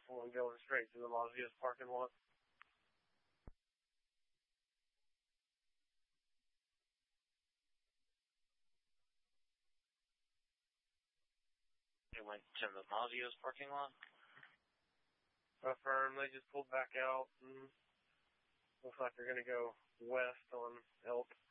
careful and going straight to the Mazios parking lot. They went to the Mazios parking lot? Affirm, they just pulled back out. And looks like they're going to go west on Elk.